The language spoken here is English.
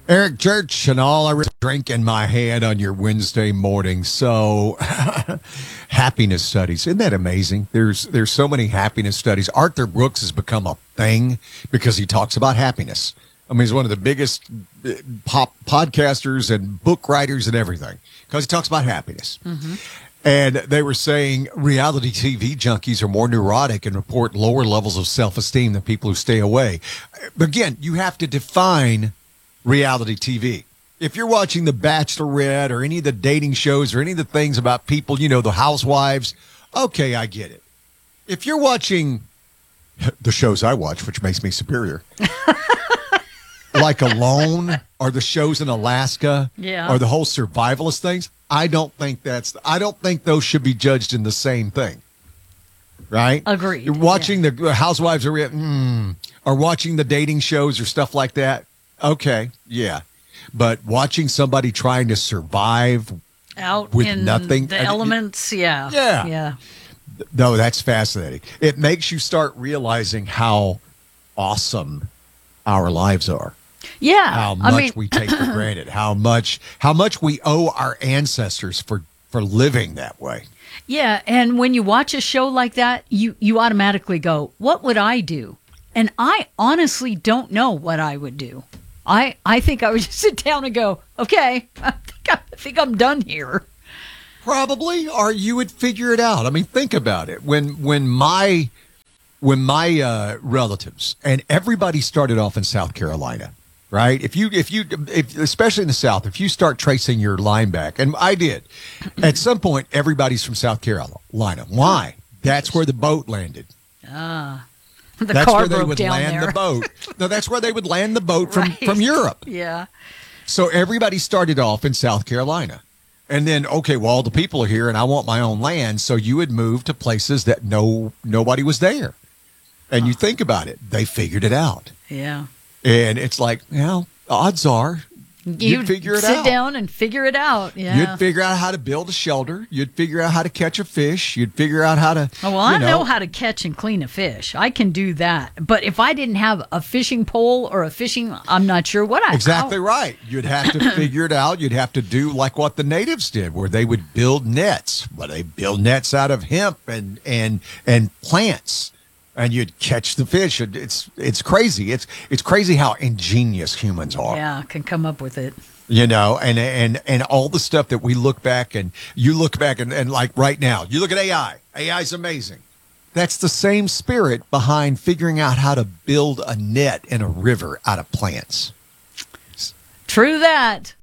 Eric Church and all I drink in my hand on your Wednesday morning. So, happiness studies. Isn't that amazing? There's so many happiness studies. Arthur Brooks has become a thing because he talks about happiness. I mean, he's one of the biggest pop podcasters and book writers and everything because he talks about happiness. Mm-hmm. And they were saying reality TV junkies are more neurotic and report lower levels of self-esteem than people who stay away. Again, you have to define reality TV. If you're watching The Bachelorette or any of the dating shows or any of the things about people, you know, the housewives, okay, I get it. If you're watching the shows I watch, which makes me superior, like Alone or the shows in Alaska or the whole survivalist things, I don't think those should be judged in the same thing. Right? Agreed. You're watching the housewives or watching the dating shows or stuff like that. Okay, yeah. But watching somebody trying to survive out with in nothing, the elements, yeah. No, that's fascinating. It makes you start realizing how awesome our lives are. Yeah. How much we take for granted. How much we owe our ancestors for living that way. Yeah, and when you watch a show like that, you automatically go, "What would I do?" And I honestly don't know what I would do. I think I would just sit down and go, okay, I think I'm done here. Probably, or you would figure it out. I mean, think about it. When my relatives and everybody started off in South Carolina, right? If especially in the South, if you start tracing your line back, and I did, at some point, everybody's from South Carolina. Why? That's where the boat landed. That's where they would land the boat. No, that's where they would land the boat from Europe. Yeah. So everybody started off in South Carolina. And then, okay, well, all the people are here and I want my own land. So you would move to places that nobody was there. And you think about it, they figured it out. Yeah. And it's like, odds are you'd figure it out. Sit down and figure it out. Yeah. You'd figure out how to build a shelter. You'd figure out how to catch a fish. You'd figure out how to. Oh, well, I know how to catch and clean a fish. I can do that. But if I didn't have a fishing pole or a fishing, I'm not sure what I. Exactly right. You'd have to figure it out. You'd have to do like what the natives did, where they would build nets. Well, they build nets out of hemp and plants. And you'd catch the fish. It's crazy. It's crazy how ingenious humans are. Yeah, can come up with it. You know, and all the stuff that we look back and you look back and like right now, you look at AI. AI is amazing. That's the same spirit behind figuring out how to build a net in a river out of plants. True that.